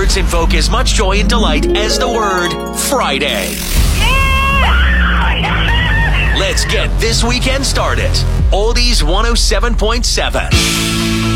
words invoke as much joy and delight as the word Friday. Let's get this weekend started. Oldies 107.7.